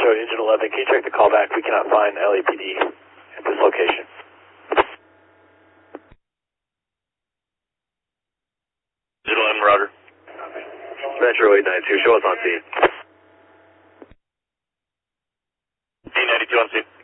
Metro Engine 11, can you check the callback? We cannot find LAPD at this location. Engine 11, Roger. Metro 892, show us on scene. D92 on scene.